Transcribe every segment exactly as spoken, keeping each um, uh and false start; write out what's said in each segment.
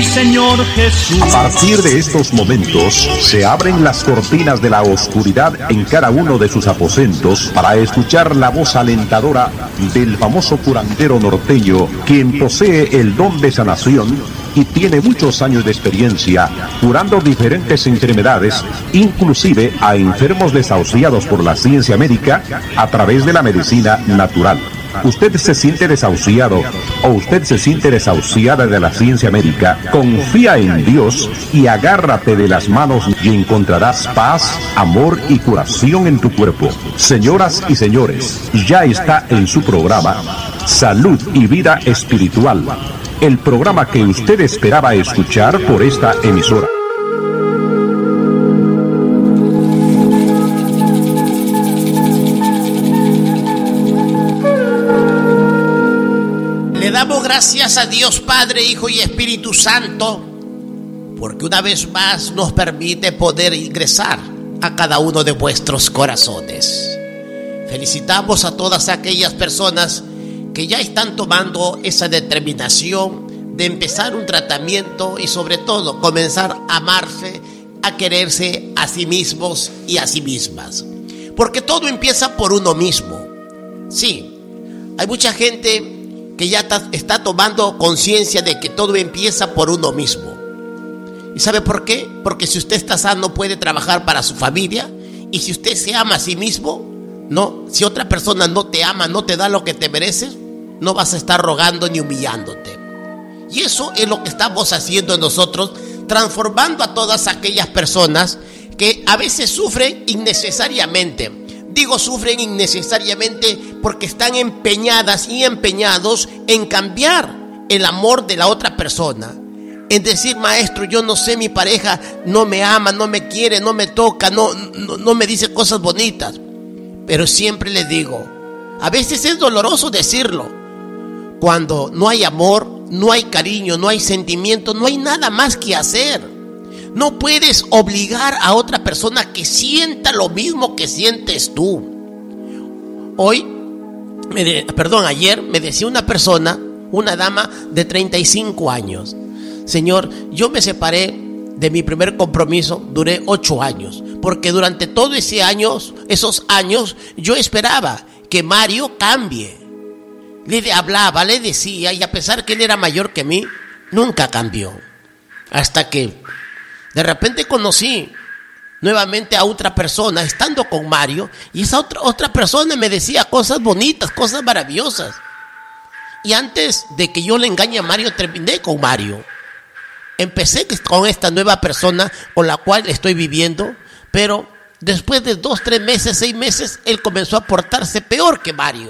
Señor Jesús. A partir de estos momentos se abren las cortinas de la oscuridad en cada uno de sus aposentos para escuchar la voz alentadora del famoso curandero norteño, quien posee el don de sanación y tiene muchos años de experiencia curando diferentes enfermedades, inclusive a enfermos desahuciados por la ciencia médica a través de la medicina natural. Usted se siente desahuciado o usted se siente desahuciada de la ciencia médica, confía en Dios y agárrate de las manos y encontrarás paz, amor y curación en tu cuerpo. Señoras y señores, ya está en su programa Salud y Vida Espiritual, el programa que usted esperaba escuchar por esta emisora. Le damos gracias a Dios Padre, Hijo y Espíritu Santo, porque una vez más nos permite poder ingresar a cada uno de vuestros corazones. Felicitamos a todas aquellas personas que ya están tomando esa determinación de empezar un tratamiento y sobre todo comenzar a amarse, a quererse a sí mismos y a sí mismas. Porque todo empieza por uno mismo. Sí, hay mucha gente que ya está tomando conciencia de que todo empieza por uno mismo. ¿Y sabe por qué? Porque si usted está sano puede trabajar para su familia, y si usted se ama a sí mismo, no, si otra persona no te ama, no te da lo que te mereces, no vas a estar rogando ni humillándote. Y eso es lo que estamos haciendo nosotros, transformando a todas aquellas personas que a veces sufren innecesariamente. Digo sufren innecesariamente porque están empeñadas y empeñados en cambiar el amor de la otra persona. En decir, maestro, yo no sé, mi pareja no me ama, no me quiere, no me toca, no, no, no me dice cosas bonitas. Pero siempre les digo, a veces es doloroso decirlo. Cuando no hay amor, no hay cariño, no hay sentimiento, no hay nada más que hacer. No puedes obligar a otra persona que sienta lo mismo que sientes tú. Hoy, me de, perdón, ayer me decía una persona, una dama de treinta y cinco años. Señor, yo me separé de mi primer compromiso, duré ocho años. Porque durante todos ese años, esos años, yo esperaba que Mario cambie. Le hablaba, le decía, y a pesar que él era mayor que mí, nunca cambió. Hasta que de repente conocí nuevamente a otra persona, estando con Mario, y esa otra, otra persona me decía cosas bonitas, cosas maravillosas. Y antes de que yo le engañe a Mario, terminé con Mario. Empecé con esta nueva persona con la cual estoy viviendo, pero después de dos, tres meses, seis meses, él comenzó a portarse peor que Mario.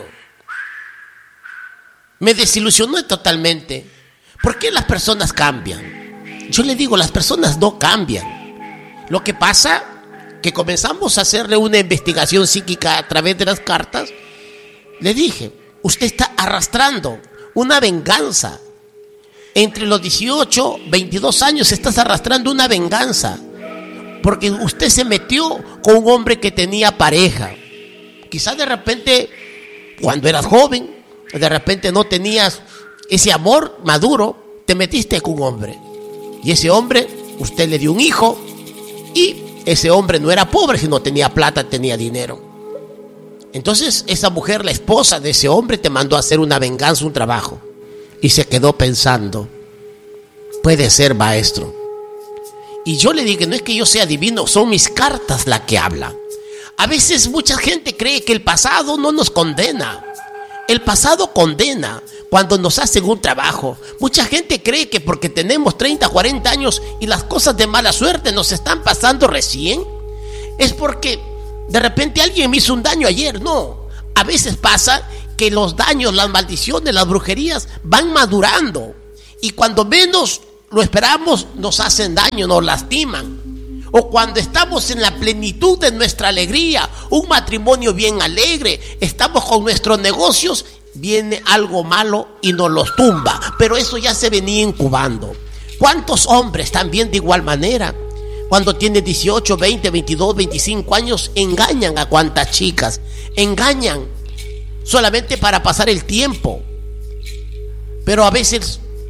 Me desilusionó totalmente. ¿Por qué las personas cambian? Yo le digo, las personas no cambian. Lo que pasa que comenzamos a hacerle una investigación psíquica a través de las cartas. Le dije, usted está arrastrando una venganza. Entre los dieciocho, veintidós años estás arrastrando una venganza. Porque usted se metió con un hombre que tenía pareja. Quizás de repente, cuando eras joven, de repente no tenías ese amor maduro, te metiste con un hombre. Y ese hombre, usted le dio un hijo, y ese hombre no era pobre, sino tenía plata, tenía dinero. Entonces esa mujer, la esposa de ese hombre, te mandó a hacer una venganza, un trabajo. Y se quedó pensando, puede ser, maestro. Y yo le dije, no es que yo sea divino, son mis cartas las que hablan. A veces mucha gente cree que el pasado no nos condena. El pasado condena cuando nos hacen un trabajo. Mucha gente cree que porque tenemos treinta, cuarenta años y las cosas de mala suerte nos están pasando recién, es porque de repente alguien me hizo un daño ayer. No, a veces pasa que los daños, las maldiciones, las brujerías van madurando, y cuando menos lo esperamos nos hacen daño, nos lastiman. O cuando estamos en la plenitud de nuestra alegría, un matrimonio bien alegre, estamos con nuestros negocios, viene algo malo y nos los tumba. Pero eso ya se venía incubando. ¿Cuántos hombres también de igual manera, cuando tienen dieciocho, veinte, veintidós, veinticinco años, engañan a cuantas chicas? Engañan solamente para pasar el tiempo. Pero a veces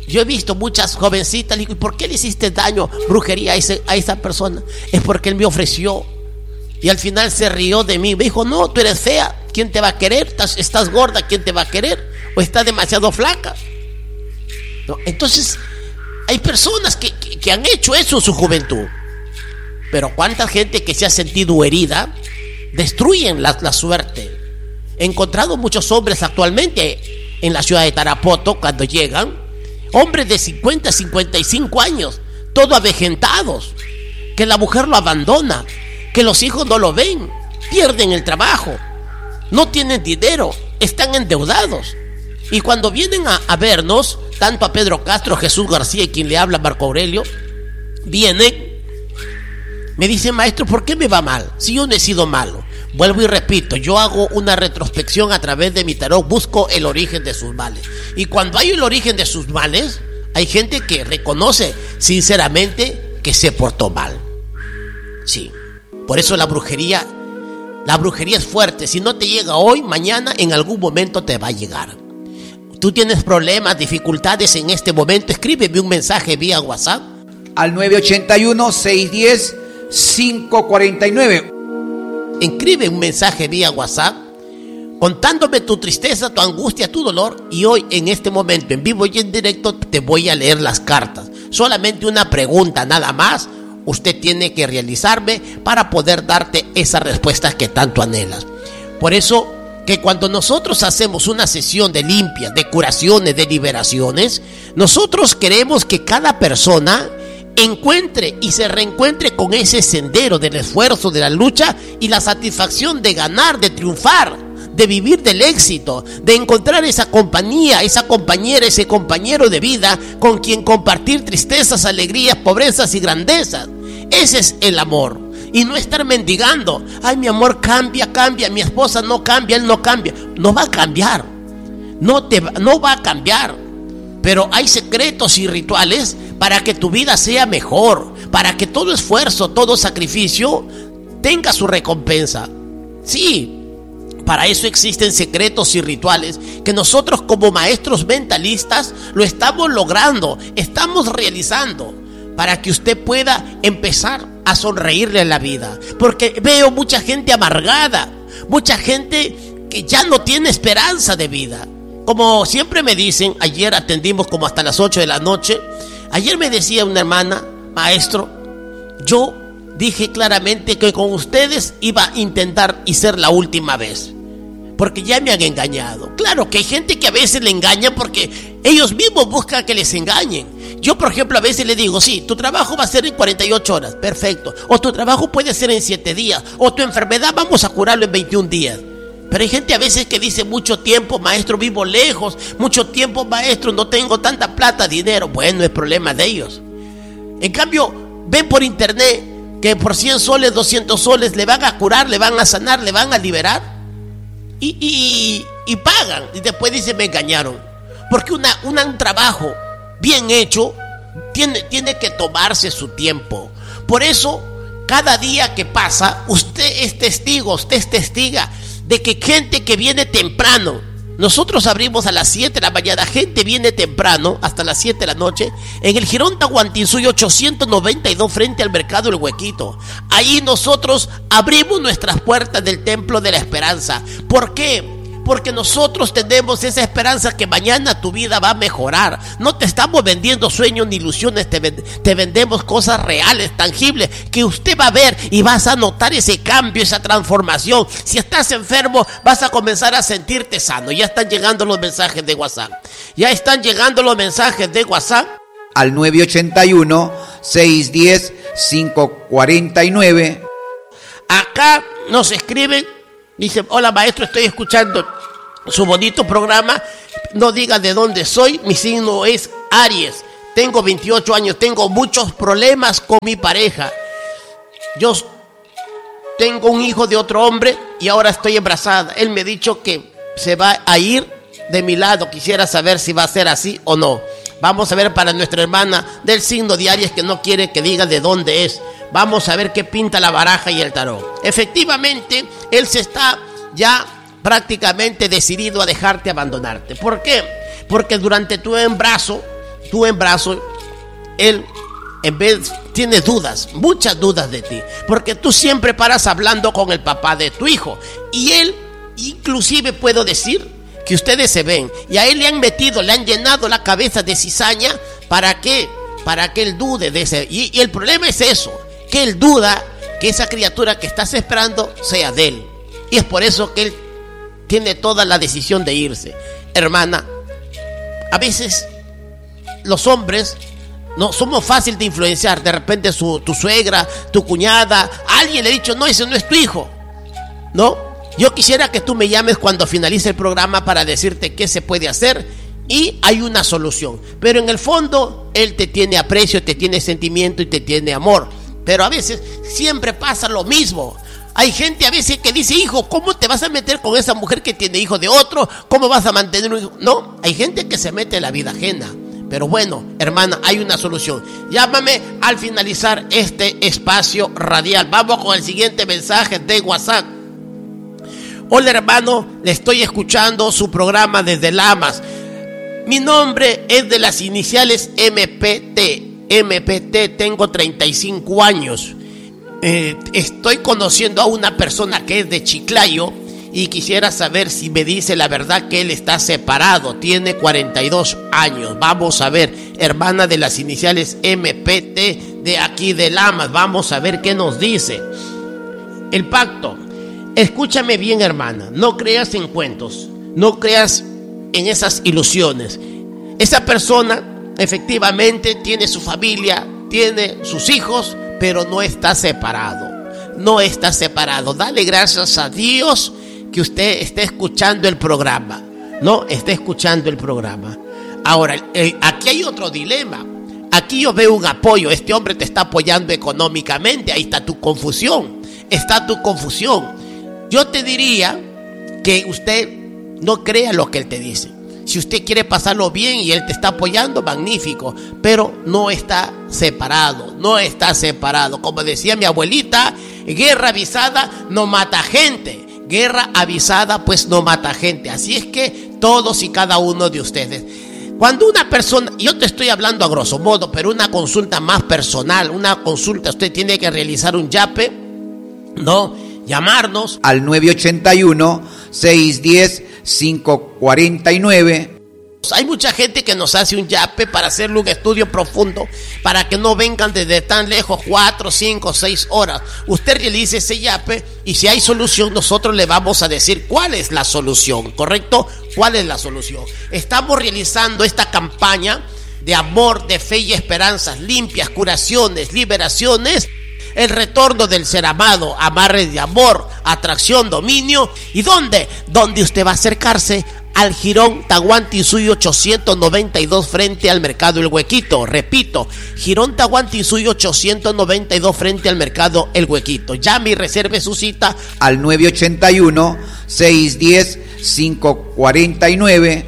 Yo he visto muchas jovencitas, le digo, ¿y por qué le hiciste daño, brujería a, ese, a esa persona? Es porque él me ofreció. Y al final se rió de mí. Me dijo, no, tú eres fea, ¿quién te va a querer? ¿Estás, estás gorda, ¿quién te va a querer? ¿O estás demasiado flaca? ¿No? Entonces, hay personas que, que, que han hecho eso en su juventud. Pero cuánta gente que se ha sentido herida, destruyen la, la suerte. He encontrado muchos hombres actualmente en la ciudad de Tarapoto, cuando llegan, hombres de cincuenta, cincuenta y cinco años, todos avejentados, que la mujer lo abandona, que los hijos no lo ven, pierden el trabajo, no tienen dinero, están endeudados. Y cuando vienen a, a vernos, tanto a Pedro Castro, Jesús García y quien le habla, Marco Aurelio, vienen, me dicen, maestro, ¿por qué me va mal? Si yo no he sido malo. Vuelvo y repito, yo hago una retrospección a través de mi tarot, busco el origen de sus males. Y cuando hay el origen de sus males, hay gente que reconoce sinceramente que se portó mal. Sí, por eso la brujería, la brujería es fuerte. Si no te llega hoy, mañana en algún momento te va a llegar. Tú tienes problemas, dificultades en este momento, escríbeme un mensaje vía WhatsApp al nueve ocho uno, seis uno cero, cinco cuatro nueve. Escribe un mensaje vía WhatsApp contándome tu tristeza, tu angustia, tu dolor, y hoy en este momento en vivo y en directo te voy a leer las cartas. Solamente una pregunta nada más usted tiene que realizarme para poder darte esas respuestas que tanto anhelas. Por eso que cuando nosotros hacemos una sesión de limpias, de curaciones, de liberaciones, nosotros queremos que cada persona encuentre y se reencuentre con ese sendero del esfuerzo, de la lucha y la satisfacción de ganar, de triunfar, de vivir del éxito, de encontrar esa compañía, esa compañera, ese compañero de vida con quien compartir tristezas, alegrías, pobrezas y grandezas. Ese es el amor. Y no estar mendigando, ay, mi amor cambia, cambia, mi esposa no cambia, él no cambia. No va a cambiar, no, te, no va a cambiar. Pero hay secretos y rituales para que tu vida sea mejor, para que todo esfuerzo, todo sacrificio tenga su recompensa. Sí, para eso existen secretos y rituales que nosotros como maestros mentalistas lo estamos logrando, estamos realizando, para que usted pueda empezar a sonreírle a la vida. Porque veo mucha gente amargada, mucha gente que ya no tiene esperanza de vida. Como siempre me dicen, ayer atendimos como hasta las ocho de la noche. Ayer me decía una hermana, maestro, yo dije claramente que con ustedes iba a intentar y ser la última vez, porque ya me han engañado. Claro que hay gente que a veces le engañan porque ellos mismos buscan que les engañen. Yo, por ejemplo, a veces le digo, sí, tu trabajo va a ser en cuarenta y ocho horas, perfecto. O tu trabajo puede ser en siete días. O tu enfermedad vamos a curarlo en veintiún días. Pero hay gente a veces que dice, mucho tiempo, maestro, vivo lejos. Mucho tiempo, maestro, no tengo tanta plata, dinero. Bueno, es problema de ellos. En cambio, ven por internet que por cien soles, doscientos soles le van a curar, le van a sanar, le van a liberar. Y, y, y pagan. Y después dicen, me engañaron. Porque una, una, un trabajo bien hecho tiene, tiene que tomarse su tiempo. Por eso, cada día que pasa, usted es testigo, usted es testiga de que gente que viene temprano, nosotros abrimos a las siete de la mañana, gente viene temprano hasta las siete de la noche en el Girón Tahuantinsuyo ochocientos noventa y dos frente al mercado El Huequito. Ahí nosotros abrimos nuestras puertas del Templo de la Esperanza. ¿Por qué? Porque nosotros tenemos esa esperanza que mañana tu vida va a mejorar. No te estamos vendiendo sueños ni ilusiones, te, ven, te vendemos cosas reales, tangibles, que usted va a ver y vas a notar ese cambio, esa transformación. Si estás enfermo, vas a comenzar a sentirte sano. Ya están llegando los mensajes de WhatsApp. Ya están llegando los mensajes de WhatsApp. Al nueve ocho uno, seis uno cero, cinco cuatro nueve. Acá nos escriben. Dice, hola maestro, estoy escuchando su bonito programa. No diga de dónde soy. Mi signo es Aries. Tengo veintiocho años. Tengo muchos problemas con mi pareja. Yo tengo un hijo de otro hombre y ahora estoy embarazada. Él me ha dicho que se va a ir de mi lado. Quisiera saber si va a ser así o no. Vamos a ver para nuestra hermana del signo de Aries que no quiere que diga de dónde es. Vamos a ver qué pinta la baraja y el tarot. Efectivamente, él se está ya prácticamente decidido a dejarte abandonarte. ¿Por qué? Porque durante tu embarazo, tú en brazos, él en vez tiene dudas, muchas dudas de ti, porque tú siempre paras hablando con el papá de tu hijo, y él, inclusive puedo decir que ustedes se ven, y a él le han metido, le han llenado la cabeza de cizaña. ¿Para qué? Para que él dude de ese, y, y el problema es eso, que él duda que esa criatura que estás esperando sea de él, y es por eso que él tiene toda la decisión de irse. Hermana, a veces los hombres no somos fáciles de influenciar. De repente su, tu suegra, tu cuñada, alguien le ha dicho, no, ese no es tu hijo, ¿no? Yo quisiera que tú me llames cuando finalice el programa para decirte qué se puede hacer, y hay una solución. Pero en el fondo, él te tiene aprecio, te tiene sentimiento y te tiene amor. Pero a veces siempre pasa lo mismo. Hay gente a veces que dice, hijo, ¿cómo te vas a meter con esa mujer que tiene hijo de otro? ¿Cómo vas a mantener un hijo? No, hay gente que se mete en la vida ajena. Pero bueno, hermana, hay una solución. Llámame al finalizar este espacio radial. Vamos con el siguiente mensaje de WhatsApp. Hola, hermano, le estoy escuchando su programa desde Lamas. Mi nombre es de las iniciales M P T. M P T, tengo treinta y cinco años. Eh, estoy conociendo a una persona que es de Chiclayo y quisiera saber si me dice la verdad que él está separado. Tiene cuarenta y dos años. Vamos a ver, hermana de las iniciales M P T de aquí de Lamas, vamos a ver qué nos dice. El pacto. Escúchame bien, hermana, no creas en cuentos, no creas en esas ilusiones. Esa persona efectivamente tiene su familia, tiene sus hijos, pero no está separado, no está separado. Dale gracias a Dios que usted esté escuchando el programa, no esté escuchando el programa. Ahora, eh, aquí hay otro dilema. Aquí yo veo un apoyo, este hombre te está apoyando económicamente, ahí está tu confusión, está tu confusión. Yo te diría que usted no crea lo que él te dice. Si usted quiere pasarlo bien y él te está apoyando, magnífico, pero no está separado, no está separado. Como decía mi abuelita, guerra avisada no mata gente, guerra avisada pues no mata gente. Así es que todos y cada uno de ustedes, cuando una persona, yo te estoy hablando a grosso modo, pero una consulta más personal, una consulta, usted tiene que realizar un yape, ¿no? Llamarnos al nueve ocho uno, seis uno cero, cinco cuatro nueve. Hay mucha gente que nos hace un yape para hacerle un estudio profundo, para que no vengan desde tan lejos, cuatro, cinco, seis horas. Usted realice ese yape y si hay solución, nosotros le vamos a decir cuál es la solución, ¿correcto? ¿Cuál es la solución? Estamos realizando esta campaña de amor, de fe y esperanzas, limpias, curaciones, liberaciones, el retorno del ser amado, amarres de amor, atracción, dominio. ¿Y dónde? Donde usted va a acercarse al Jirón Tahuantinsuyo ochocientos noventa y dos frente al Mercado El Huequito. Repito, Jirón Tahuantinsuyo ochocientos noventa y dos frente al Mercado El Huequito. Llame y reserve su cita al nueve ocho uno, seis uno cero, cinco cuatro nueve.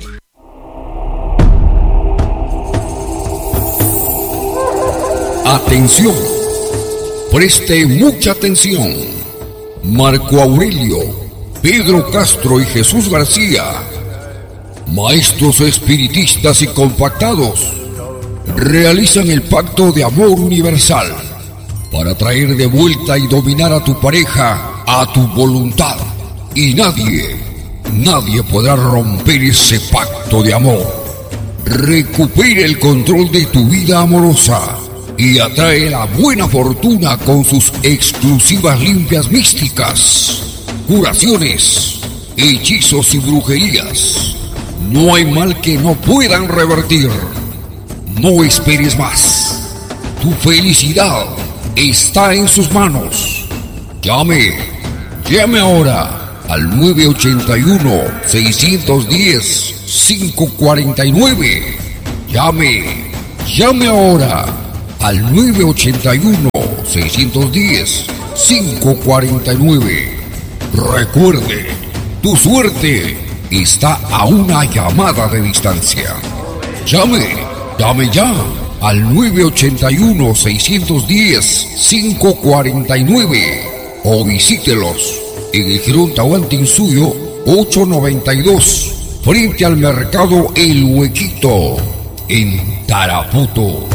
Atención, preste mucha atención. Marco Aurelio, Pedro Castro y Jesús García, maestros espiritistas y compactados, realizan el pacto de amor universal para traer de vuelta y dominar a tu pareja a tu voluntad. Y nadie, nadie podrá romper ese pacto de amor. Recupera el control de tu vida amorosa y atrae la buena fortuna con sus exclusivas limpias místicas, curaciones, hechizos y brujerías. No hay mal que no puedan revertir. No esperes más. Tu felicidad está en sus manos. Llame, llame ahora al nueve ocho uno, seis uno cero, cinco cuatro nueve. Llame, llame ahora al nueve ocho uno, seis uno cero, cinco cuatro nueve. Recuerde, tu suerte está a una llamada de distancia. Llame, llame ya al nueve ocho uno, seis uno cero, cinco cuatro nueve o visítelos en el Jirón Tahuantinsuyo ochocientos noventa y dos frente al Mercado El Huequito. en Tarapoto.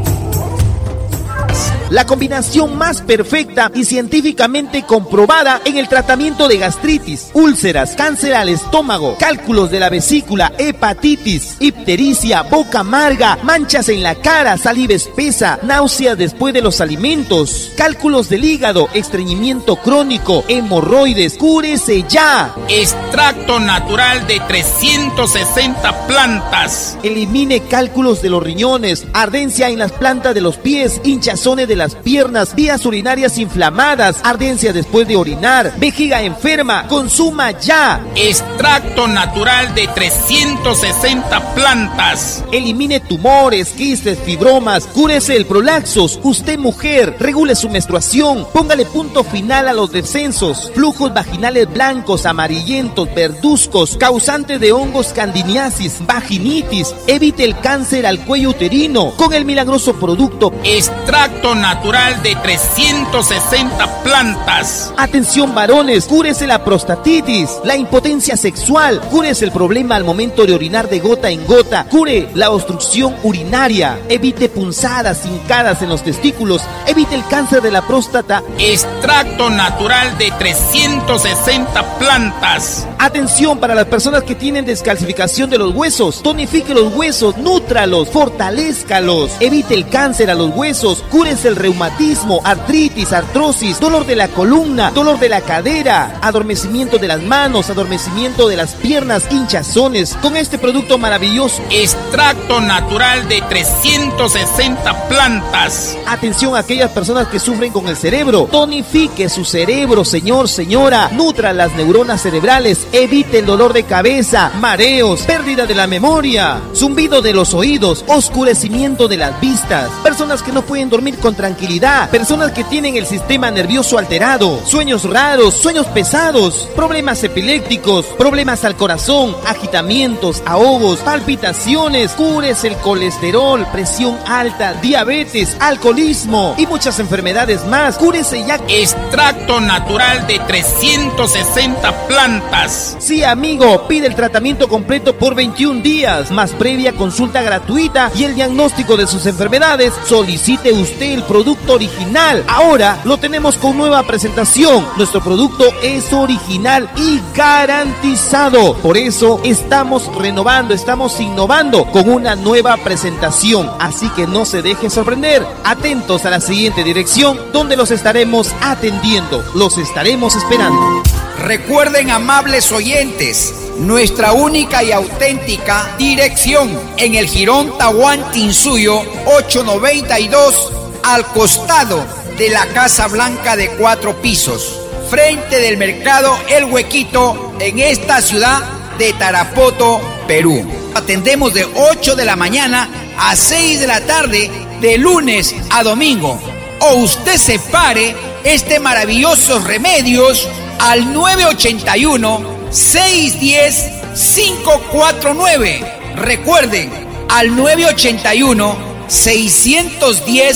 La combinación más perfecta y científicamente comprobada en el tratamiento de gastritis, úlceras, cáncer al estómago, cálculos de la vesícula, hepatitis, ictericia, boca amarga, manchas en la cara, saliva espesa, náuseas después de los alimentos, cálculos del hígado, estreñimiento crónico, hemorroides. ¡Cúrese ya! Extracto natural de trescientas sesenta plantas. Elimine cálculos de los riñones, ardencia en las plantas de los pies, hinchazones de las piernas, vías urinarias inflamadas, ardencia después de orinar, vejiga enferma. ¡Consuma ya! Extracto natural de trescientas sesenta plantas. Elimine tumores, quistes, fibromas, cúrese el prolaxos. Usted, mujer, regule su menstruación, póngale punto final a los descensos, flujos vaginales blancos, amarillentos, verduzcos, causantes de hongos, candiniasis, vaginitis. Evite el cáncer al cuello uterino con el milagroso producto Extracto natural de trescientas sesenta plantas. Atención varones, cúrese la prostatitis, la impotencia sexual, cúrese el problema al momento de orinar de gota en gota, cure la obstrucción urinaria, evite punzadas, hincadas en los testículos, evite el cáncer de la próstata. Extracto natural de trescientas sesenta plantas. Atención para las personas que tienen descalcificación de los huesos, tonifique los huesos, nútralos, fortalézcalos, evite el cáncer a los huesos, cúrese el reumatismo, artritis, artrosis, dolor de la columna, dolor de la cadera, adormecimiento de las manos, adormecimiento de las piernas, hinchazones, con este producto maravilloso. Extracto natural de trescientas sesenta plantas. Atención a aquellas personas que sufren con el cerebro, tonifique su cerebro, señor, señora, nutra las neuronas cerebrales, evite el dolor de cabeza, mareos, pérdida de la memoria, zumbido de los oídos, oscurecimiento de las vistas, personas que no pueden dormir con tranquilidad, personas que tienen el sistema nervioso alterado, sueños raros, sueños pesados, problemas epilépticos, problemas al corazón, agitamientos, ahogos, palpitaciones, cúrese el colesterol, presión alta, diabetes, alcoholismo y muchas enfermedades más. Cúrese ya. Extracto natural de trescientas sesenta plantas. Sí, amigo, pide el tratamiento completo por veintiún días, más previa consulta gratuita y el diagnóstico de sus enfermedades. Solicite usted el producto original. Ahora lo tenemos con nueva presentación. Nuestro producto es original y garantizado. Por eso estamos renovando, estamos innovando con una nueva presentación. Así que no se dejen sorprender. Atentos a la siguiente dirección donde los estaremos atendiendo. Los estaremos esperando. Recuerden, amables oyentes, nuestra única y auténtica dirección en el Jirón Tahuantinsuyo ochocientos noventa y dos, al costado de la Casa Blanca de cuatro pisos, frente del mercado El Huequito, en esta ciudad de Tarapoto, Perú. Atendemos de ocho de la mañana a seis de la tarde, de lunes a domingo. O usted separe este maravillosos remedios al nueve ocho uno, seis uno cero, cinco cuatro nueve. Recuerden, al nueve ocho uno, seis uno cero,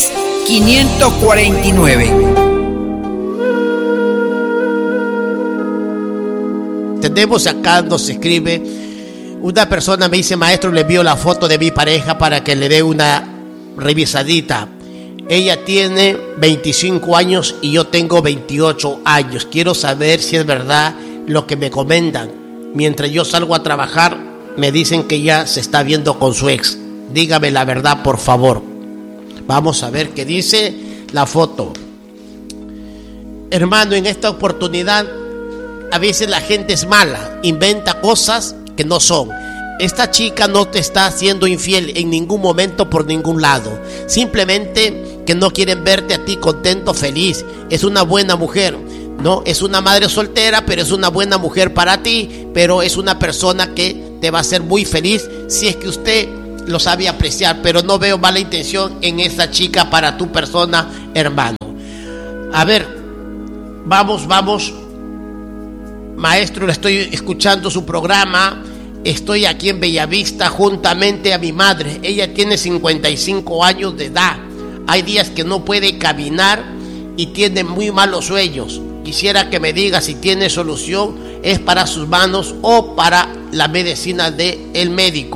cinco cuatro nueve. Tenemos acá, nos escribe una persona, me dice: maestro, le envío la foto de mi pareja para que le dé una revisadita. Ella tiene veinticinco años y yo tengo veintiocho años. Quiero saber si es verdad lo que me comentan. Mientras yo salgo a trabajar, me dicen que ya se está viendo con su ex. Dígame la verdad, por favor. Vamos a ver qué dice la foto. Hermano, en esta oportunidad, a veces la gente es mala, inventa cosas que no son. Esta chica no te está haciendo infiel en ningún momento por ningún lado. Simplemente que no quieren verte a ti contento, feliz. Es una buena mujer, ¿no? Es una madre soltera, pero es una buena mujer para ti. Pero es una persona que te va a hacer muy feliz si es que usted lo sabe apreciar. Pero no veo mala intención en esa chica para tu persona, hermano. A ver, vamos, vamos. Maestro, le estoy escuchando su programa. Estoy aquí en Bellavista juntamente a mi madre. Ella tiene cincuenta y cinco años de edad. Hay días que no puede caminar y tiene muy malos sueños. Quisiera que me diga si tiene solución, es para sus manos o para la medicina del médico.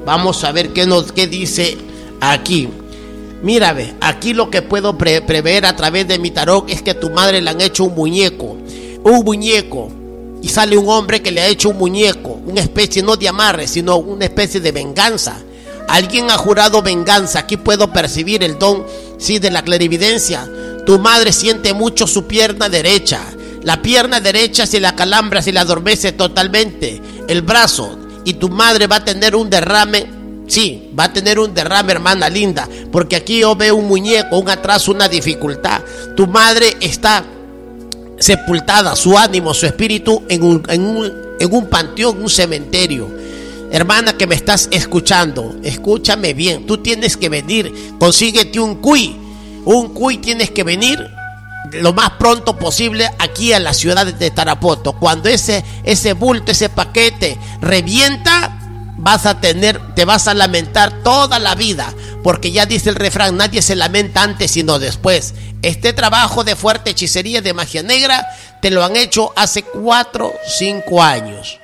Vamos a ver qué nos qué dice aquí. Mira, ve, aquí lo que puedo pre prever a través de mi tarot es que a tu madre le han hecho un muñeco. Un muñeco. Y sale un hombre que le ha hecho un muñeco. Una especie no de amarre, sino una especie de venganza. Alguien ha jurado venganza. Aquí puedo percibir el don, sí, de la clarividencia. Tu madre siente mucho su pierna derecha. La pierna derecha se la calambra, se la adormece totalmente. El brazo. Y tu madre va a tener un derrame. Sí, va a tener un derrame, hermana linda. Porque aquí yo veo un muñeco, un atraso, una dificultad. Tu madre está sepultada, su ánimo, su espíritu en un, en un, en un panteón, un cementerio. Hermana que me estás escuchando, escúchame bien. Tú tienes que venir, consíguete un cuy. Un cuy tienes que venir lo más pronto posible aquí a la ciudad de Tarapoto. Cuando ese, ese bulto, ese paquete revienta, vas a tener, te vas a lamentar toda la vida, porque ya dice el refrán, nadie se lamenta antes sino después. Este trabajo de fuerte hechicería, de magia negra, te lo han hecho hace cuatro, cinco años.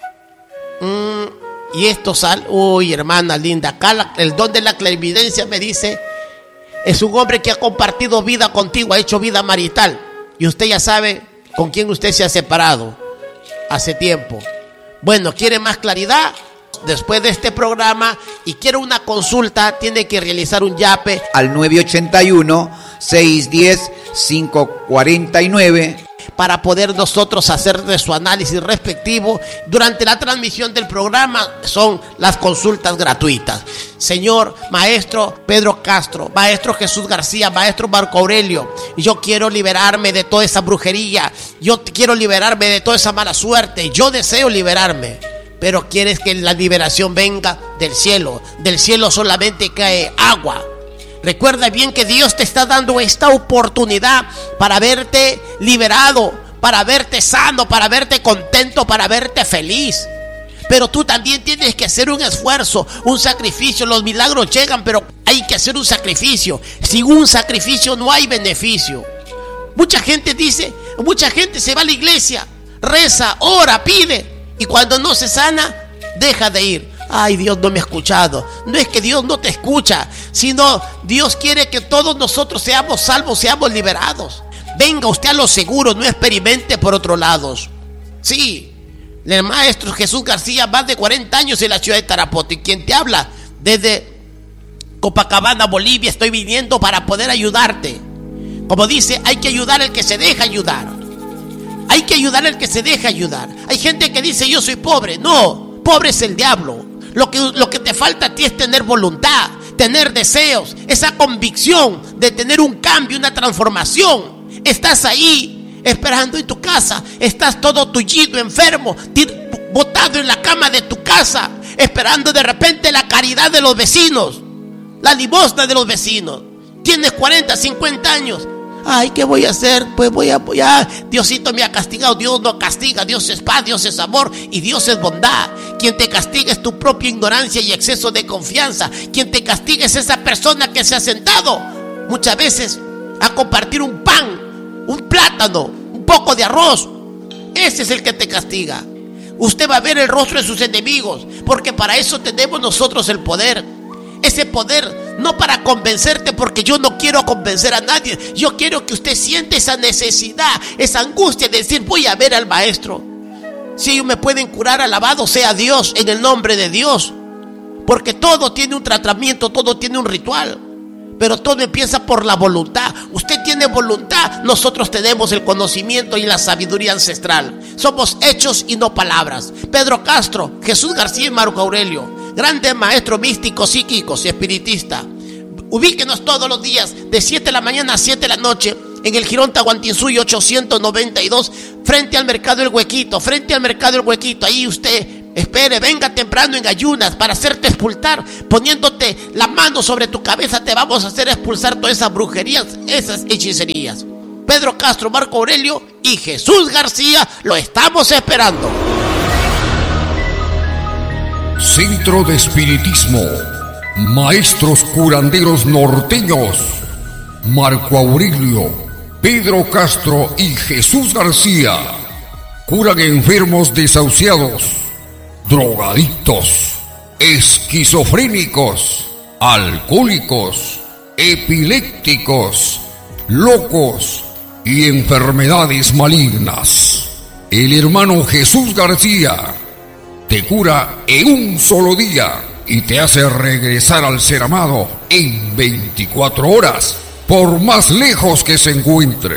Mm, y esto sale, uy, hermana linda, acá la, el don de la clarividencia me dice, es un hombre que ha compartido vida contigo, ha hecho vida marital, y usted ya sabe con quién usted se ha separado hace tiempo. Bueno, ¿quiere más claridad? Después de este programa y quiere una consulta, tiene que realizar un yape al nueve ocho uno, seis uno cero, cinco cuatro nueve para poder nosotros hacer de su análisis respectivo. Durante la transmisión del programa son las consultas gratuitas. Señor Maestro Pedro Castro, Maestro Jesús García, Maestro Marco Aurelio, yo quiero liberarme de toda esa brujería, yo quiero liberarme de toda esa mala suerte, yo deseo liberarme. Pero quieres que la liberación venga del cielo. Del cielo solamente cae agua. Recuerda bien que Dios te está dando esta oportunidad para verte liberado, para verte sano, para verte contento, para verte feliz. Pero tú también tienes que hacer un esfuerzo, un sacrificio. Los milagros llegan, pero hay que hacer un sacrificio. Sin un sacrificio no hay beneficio. Mucha gente dice, mucha gente se va a la iglesia, reza, ora, pide. Y cuando no se sana, deja de ir. Ay, Dios no me ha escuchado. No es que Dios no te escucha, sino Dios quiere que todos nosotros seamos salvos, seamos liberados. Venga usted a lo seguro, no experimente por otros lados. Sí, el Maestro Jesús García, más de cuarenta años en la ciudad de Tarapoto. Y quien te habla desde Copacabana, Bolivia, estoy viniendo para poder ayudarte. Como dice, hay que ayudar al que se deja ayudar. Hay que ayudar al que se deja ayudar. Hay gente que dice, yo soy pobre. No, pobre es el diablo. Lo que, lo que te falta a ti es tener voluntad, tener deseos, esa convicción de tener un cambio, una transformación. Estás ahí esperando en tu casa, estás todo tullido, enfermo, botado en la cama de tu casa, esperando de repente la caridad de los vecinos, la limosna de los vecinos. Tienes cuarenta, cincuenta años. Ay, ¿qué voy a hacer? Pues voy a apoyar. Diosito me ha castigado. Dios no castiga. Dios es paz, Dios es amor y Dios es bondad. Quien te castiga es tu propia ignorancia y exceso de confianza. Quien te castiga es esa persona que se ha sentado muchas veces a compartir un pan, un plátano, un poco de arroz. Ese es el que te castiga. Usted va a ver el rostro de sus enemigos, porque para eso tenemos nosotros el poder. Ese poder no para convencerte, porque yo no quiero convencer a nadie. Yo quiero que usted siente esa necesidad, esa angustia de decir, voy a ver al maestro. Si ellos me pueden curar, alabado sea Dios, en el nombre de Dios. Porque todo tiene un tratamiento, todo tiene un ritual. Pero todo empieza por la voluntad. Usted tiene voluntad, nosotros tenemos el conocimiento y la sabiduría ancestral. Somos hechos y no palabras. Pedro Castro, Jesús García y Marco Aurelio, grandes maestros místicos, psíquicos y espiritistas. Ubíquenos todos los días de siete de la mañana a siete de la noche en el Jirón Tahuantinsuyo ochocientos noventa y dos, frente al Mercado El Huequito, frente al Mercado El Huequito. Ahí usted espere, venga temprano en ayunas para hacerte expulsar, poniéndote la mano sobre tu cabeza. Te vamos a hacer expulsar todas esas brujerías, esas hechicerías. Pedro Castro, Marco Aurelio y Jesús García, lo estamos esperando. Centro de Espiritismo, Maestros Curanderos Norteños, Marco Aurelio, Pedro Castro y Jesús García. Curan enfermos desahuciados, drogadictos, esquizofrénicos, alcohólicos, epilépticos, locos y enfermedades malignas. El hermano Jesús García te cura en un solo día y te hace regresar al ser amado en veinticuatro horas, por más lejos que se encuentre.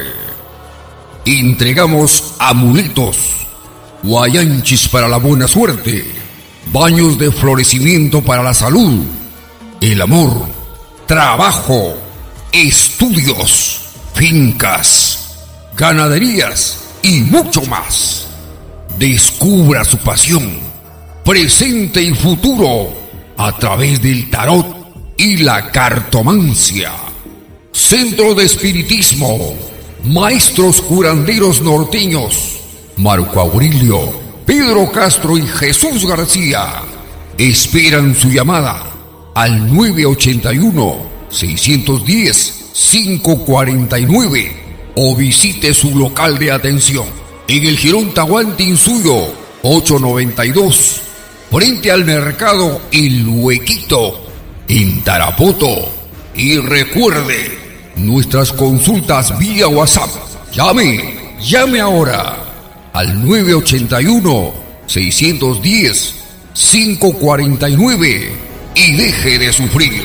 Entregamos amuletos, guayanchis para la buena suerte, baños de florecimiento para la salud, el amor, trabajo, estudios, fincas, ganaderías y mucho más. Descubra su pasión, presente y futuro, a través del tarot y la cartomancia. Centro de Espiritismo, maestros curanderos norteños, Marco Aurelio, Pedro Castro y Jesús García, esperan su llamada al nueve ochenta y uno, seiscientos diez, cinco cuarenta y nueve o visite su local de atención en el Jirón Tahuantinsuyo ochocientos noventa y dos, frente al mercado El Huequito, en Tarapoto. Y recuerde, nuestras consultas vía WhatsApp. Llame, llame ahora al nueve ochenta y uno, seiscientos diez, cinco cuarenta y nueve y deje de sufrir.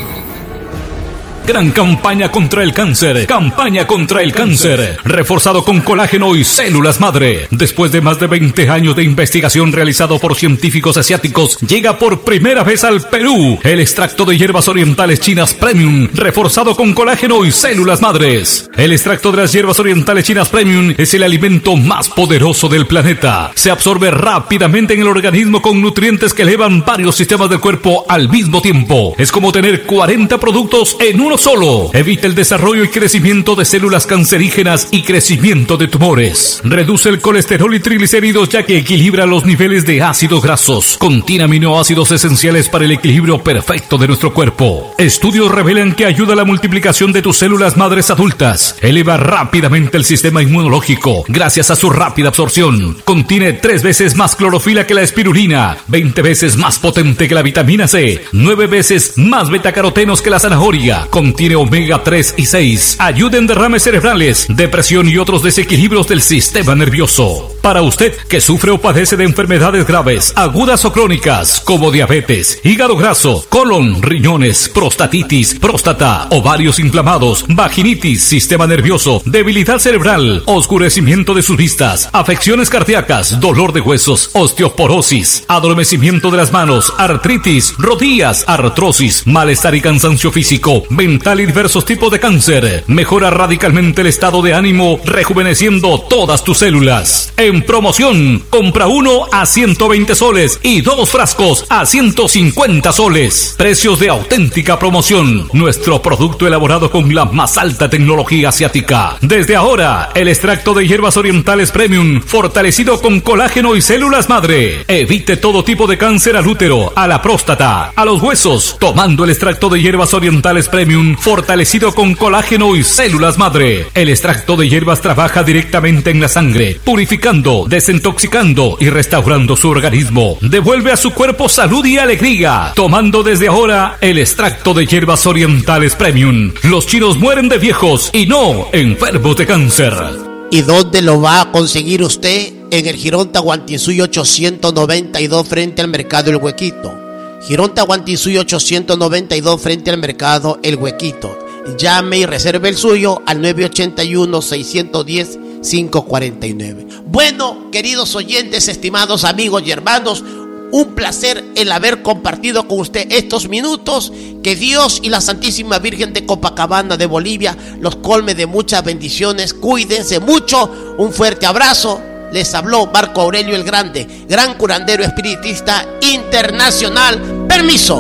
Gran campaña contra el cáncer. Campaña contra el cáncer. Reforzado con colágeno y células madre. Después de más de veinte años de investigación realizado por científicos asiáticos, llega por primera vez al Perú el extracto de hierbas orientales chinas Premium, reforzado con colágeno y células madres. El extracto de las hierbas orientales chinas Premium es el alimento más poderoso del planeta. Se absorbe rápidamente en el organismo con nutrientes que elevan varios sistemas del cuerpo al mismo tiempo. Es como tener cuarenta productos en uno solo. Evita el desarrollo y crecimiento de células cancerígenas y crecimiento de tumores. Reduce el colesterol y triglicéridos, ya que equilibra los niveles de ácidos grasos. Contiene aminoácidos esenciales para el equilibrio perfecto de nuestro cuerpo. Estudios revelan que ayuda a la multiplicación de tus células madres adultas. Eleva rápidamente el sistema inmunológico gracias a su rápida absorción. Contiene tres veces más clorofila que la espirulina, veinte veces más potente que la vitamina C, nueve veces más betacarotenos que la zanahoria. Contiene omega tres y seis. Ayuda en derrames cerebrales, depresión y otros desequilibrios del sistema nervioso. Para usted que sufre o padece de enfermedades graves, agudas o crónicas, como diabetes, hígado graso, colon, riñones, prostatitis, próstata, ovarios inflamados, vaginitis, sistema nervioso, debilidad cerebral, oscurecimiento de sus vistas, afecciones cardíacas, dolor de huesos, osteoporosis, adormecimiento de las manos, artritis, rodillas, artrosis, malestar y cansancio físico, mental y diversos tipos de cáncer. Mejora radicalmente el estado de ánimo, rejuveneciendo todas tus células. En promoción, compra uno a ciento veinte soles y dos frascos a ciento cincuenta soles. Precios de auténtica promoción. Nuestro producto elaborado con la más alta tecnología asiática. Desde ahora, el extracto de hierbas orientales Premium, fortalecido con colágeno y células madre. Evite todo tipo de cáncer al útero, a la próstata, a los huesos, tomando el extracto de hierbas orientales Premium, fortalecido con colágeno y células madre. El extracto de hierbas trabaja directamente en la sangre, purificando, desintoxicando y restaurando su organismo. Devuelve a su cuerpo salud y alegría, tomando desde ahora el extracto de hierbas orientales Premium. Los chinos mueren de viejos y no enfermos de cáncer. ¿Y dónde lo va a conseguir usted? En el Jirón Tahuantinsuyo ochocientos noventa y dos, frente al mercado El Huequito. Jirón Tahuantinsuyo ochocientos noventa y dos, frente al mercado El Huequito. Llame y reserve el suyo al nueve ochenta y uno, seiscientos diez, cinco cuarenta y nueve. Bueno, queridos oyentes, estimados amigos y hermanos, un placer el haber compartido con usted estos minutos. Que Dios y la Santísima Virgen de Copacabana de Bolivia los colme de muchas bendiciones. Cuídense mucho. Un fuerte abrazo. Les habló Marco Aurelio el Grande, gran curandero espiritista internacional. Permiso.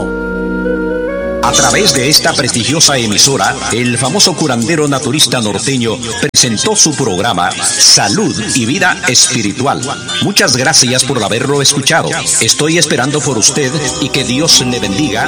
A través de esta prestigiosa emisora, el famoso curandero naturista norteño presentó su programa Salud y Vida Espiritual. Muchas gracias por haberlo escuchado. Estoy esperando por usted y que Dios le bendiga.